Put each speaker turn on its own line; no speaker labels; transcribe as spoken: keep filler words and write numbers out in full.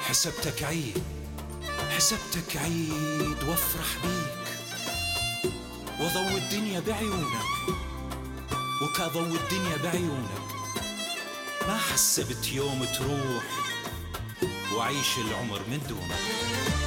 حسبتك عيد، حسبتك عيد وافرح بيك، وضوي الدنيا بعيونك، وكضوي الدنيا بعيونك. ما حسبت يوم تروح وعيش العمر من دونك.